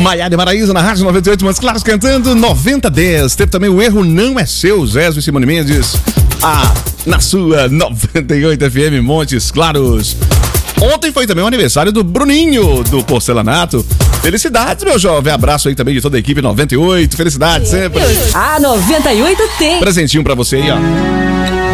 Maiara e Maraísa na Rádio 98, mas claros cantando 9010. Teve também o Erro Não É Seu, Zézio e Simone Mendes. Na sua 98 FM Montes Claros. Ontem foi também o aniversário do Bruninho, do Porcelanato. Felicidades, meu jovem. Abraço aí também de toda a equipe 98. Felicidades sempre. A 98 tem. Presentinho pra você aí, ó.